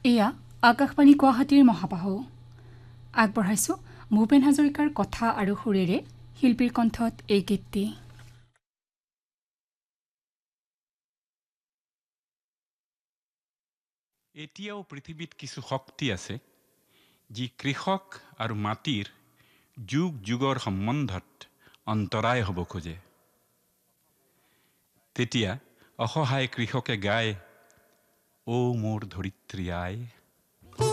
এয়া আকাশবাণী গুৱাহাটীৰ মহাবাহু আগবঢ়াইছোঁ ভূপেন হাজৰিকাৰ কথা আৰু সুৰেৰে শিল্পীৰ কণ্ঠত এই গীতটি। এতিয়াও পৃথিৱীত কিছু শক্তি আছে যি কৃষক আৰু মাটিৰ যুগ যুগৰ সম্বন্ধত অন্তৰায় হ'ব খোজে। তেতিয়া অসহায় কৃষকে গায়, অ' মোৰ ধৰিত্ৰী আই।